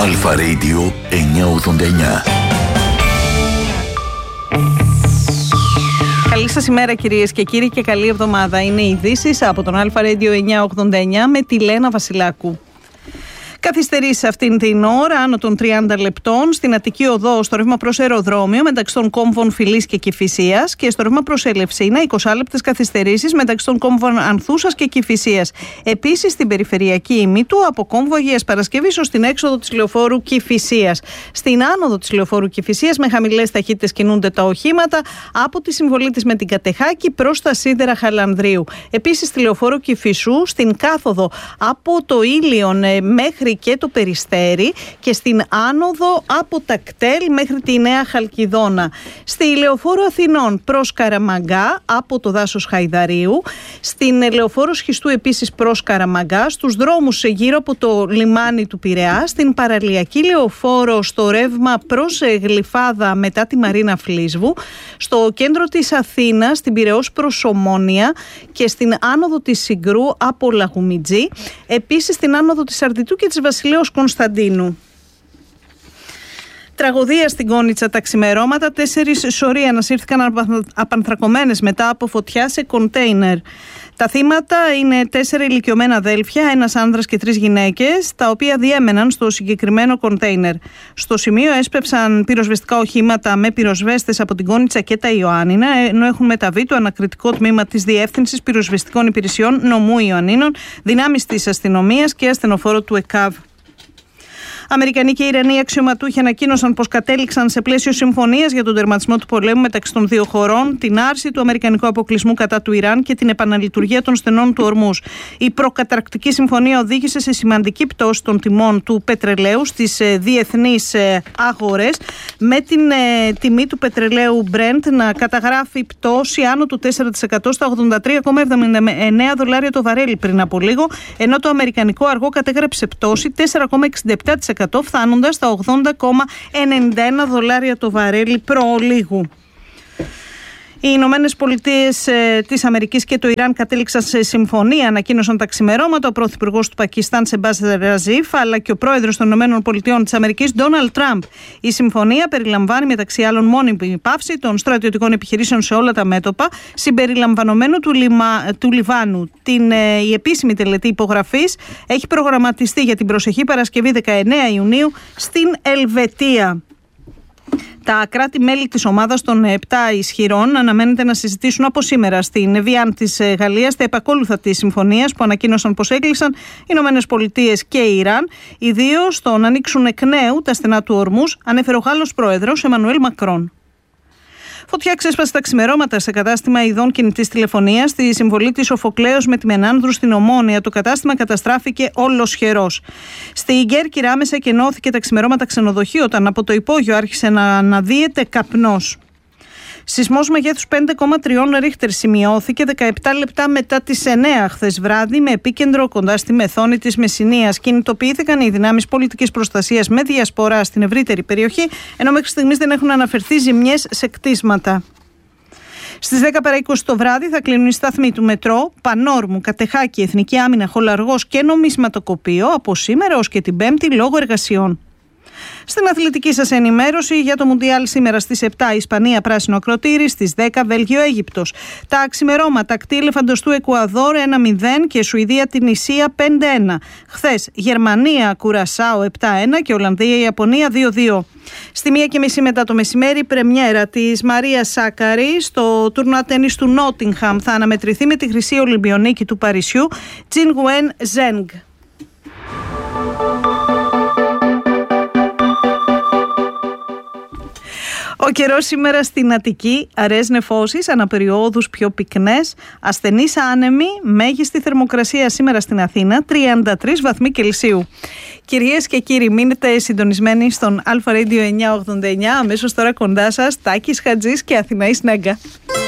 Αλφα Radio 989. Καλή σας ημέρα κυρίες και κύριοι και καλή εβδομάδα. Είναι οι ειδήσεις από τον Αλφα Radio 989 με τη Λένα Βασιλάκου. Καθυστερήσεις αυτήν την ώρα, άνω των 30 λεπτών, στην Αττική Οδό, στο ρεύμα προς αεροδρόμιο μεταξύ των κόμβων Φιλής και Κηφισίας και στο ρεύμα προς Ελευσίνα, 20 λεπτές καθυστερήσεις μεταξύ των κόμβων Ανθούσας και Κηφισίας. Επίσης, στην περιφερειακή ημίτου, από κόμβο Αγίας Παρασκευής ως την έξοδο της λεωφόρου Κηφισίας. Στην άνοδο της λεωφόρου Κηφισίας, με χαμηλές ταχύτητες κινούνται τα οχήματα από τη συμβολή της με την Κατεχάκη προς τα σίδερα Χαλανδρίου. Επίσης, στη λεωφόρο Κηφισού, στην κάθοδο από το Ήλιον μέχρι και το Περιστέρι και στην άνοδο από τα κτέλ μέχρι τη Νέα Χαλκιδόνα. Στη λεωφόρο Αθηνών προς Καραμαγκά από το δάσος Χαϊδαρίου, στην λεωφόρο Σχιστού επίσης προς Καραμαγκά, στους δρόμους γύρω από το λιμάνι του Πειραιά, στην παραλιακή λεωφόρο στο ρεύμα προς Γλυφάδα μετά τη Μαρίνα Φλίσβου, στο κέντρο της Αθήνας, στην Πειραιώς προς Ομόνια και στην άνοδο της Συγκρού από Λαγουμιτζή, επίσης στην άνοδο της Αρδιτού και της Βασιλέως Κωνσταντίνου. Τραγωδία στην Κόνιτσα τα ξημερώματα. 4 σωροί ανασύρθηκαν απανθρακωμένες μετά από φωτιά σε κοντέινερ. Τα θύματα είναι 4 ηλικιωμένα αδέλφια, 1 άνδρας και 3 γυναίκες, τα οποία διέμεναν στο συγκεκριμένο κοντέινερ. Στο σημείο έσπευσαν πυροσβεστικά οχήματα με πυροσβέστες από την Κόνιτσα και τα Ιωάννινα, ενώ έχουν μεταβεί το ανακριτικό τμήμα της Διεύθυνσης Πυροσβεστικών Υπηρεσιών Νομού Ιωαννίνων, δυνάμεις της αστυνομίας και ασθενοφόρο του ΕΚΑΒ. Αμερικανοί και Ιρανοί αξιωματούχοι ανακοίνωσαν πως κατέληξαν σε πλαίσιο συμφωνίας για τον τερματισμό του πολέμου μεταξύ των δύο χωρών, την άρση του αμερικανικού αποκλεισμού κατά του Ιράν και την επαναλειτουργία των στενών του Ορμούς. Η προκαταρκτική συμφωνία οδήγησε σε σημαντική πτώση των τιμών του πετρελαίου στις διεθνείς αγορές, με την τιμή του πετρελαίου Brent να καταγράφει πτώση άνω του 4% στα $83,79 το βαρέλι πριν από λίγο, ενώ το αμερικανικό αργό κατέγραψε πτώση 4,67%, φτάνοντας στα $80,91 το βαρέλι προλίγου. Οι Ηνωμένες Πολιτείες της Αμερικής και το Ιράν κατέληξαν σε συμφωνία, ανακοίνωσαν τα ξημερώματα ο Πρωθυπουργός του Πακιστάν Σεμπάζ Ραζίφ αλλά και ο Πρόεδρος των Ηνωμένων Πολιτειών της Αμερικής Ντόναλντ Τραμπ. Η συμφωνία περιλαμβάνει μεταξύ άλλων μόνιμη πάυση των στρατιωτικών επιχειρήσεων σε όλα τα μέτωπα, συμπεριλαμβανομένου του Λιβάνου. Η επίσημη τελετή υπογραφής έχει προγραμματιστεί για την προσεχή Παρασκευή 19 Ιουνίου στην Ελβετία. Τα κράτη-μέλη της ομάδας των 7 ισχυρών αναμένεται να συζητήσουν από σήμερα στην Εβιάν της Γαλλίας τα επακόλουθα της συμφωνίας που ανακοίνωσαν πως έκλεισαν οι Ηνωμένες Πολιτείες και η Ιράν, ιδίως το να ανοίξουν εκ νέου τα στενά του Ορμούς, ανέφερε ο Γάλλος πρόεδρος Εμμανουέλ Μακρόν. Φωτιά ξέσπασε τα ξημερώματα σε κατάστημα ειδών κινητής τηλεφωνίας στη συμβολή της Σοφοκλέως με τη Μενάνδρου στην Ομόνια. Το κατάστημα καταστράφηκε ολοσχερός. Στη Κέρκυρα άμεσα κενώθηκε τα ξημερώματα ξενοδοχείο όταν από το υπόγειο άρχισε να αναδύεται καπνός. Σεισμός μεγέθους 5,3 ρίχτερ σημειώθηκε 17 λεπτά μετά τις 9 χθες βράδυ με επίκεντρο κοντά στη Μεθόνη της Μεσσηνίας. Κινητοποιήθηκαν οι δυνάμεις πολιτικής προστασίας με διασπορά στην ευρύτερη περιοχή, ενώ μέχρι στιγμής δεν έχουν αναφερθεί ζημιές σε κτίσματα. Στις 10 παρά 20 το βράδυ θα κλείνουν οι σταθμοί του μετρό, Πανόρμου, Κατεχάκη, Εθνική Άμυνα, Χολαργός και Νομισματοκοπείο από σήμερα ως και την Πέμπτη λόγω εργασιών. Στην αθλητική σας ενημέρωση για το Μουντιάλ σήμερα στις 7 Ισπανία πράσινο ακροτήρι, στις 10 Βέλγιο Αίγυπτος. Τα ξημερώματα κτή Ελεφαντοστού Εκουαδόρ 1-0 και Σουηδία Τινησία 5-1. Χθες Γερμανία Κουρασάο 7-1 και Ολλανδία Ιαπωνία 2-2. Στη 1:30 μετά το μεσημέρι πρεμιέρα της Μαρία Σάκαρη στο τουρνουά τένις του Νότιγχαμ θα αναμετρηθεί με τη χρυσή Ολυμπιονίκη του Παρισιού Τσινγκουέν Ζένγκ. Ο καιρός σήμερα στην Αττική, αραιές νεφώσεις, αναπεριόδους πιο πυκνές, ασθενείς άνεμοι, μέγιστη θερμοκρασία σήμερα στην Αθήνα, 33 βαθμοί Κελσίου. Κυρίες και κύριοι, μείνετε συντονισμένοι στον Αλφα Radio 989, αμέσως τώρα κοντά σας, Τάκης Χατζής και Αθηναής Νέγκα.